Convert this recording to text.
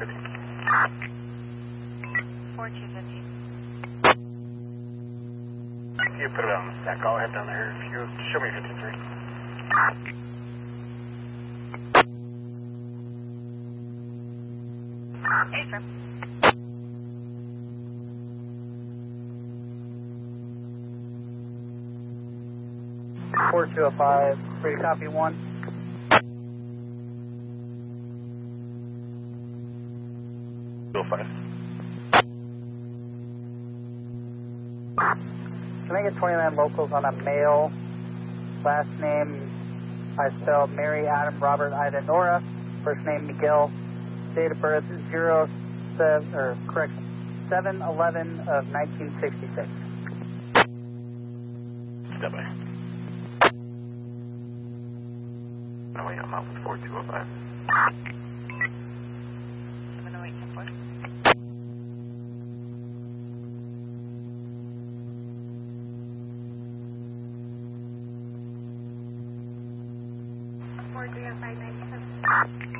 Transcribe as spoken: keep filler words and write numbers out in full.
fifteen. four two fifteen. You put it on the stack. I'll head down there. If you show me fifteen three. Hey, sir. four two oh five, ready to copy one. two oh five. Can I get twenty-nine locals on a male, last name I spelled Mary, Adam, Robert, Ida, Nora, first name Miguel, date of birth zero seven, or correct, seven eleven of nineteen sixty-six. Step by. Oh wait, I'm out with four two oh five. seven oh eight ten four. four three oh five nine seven.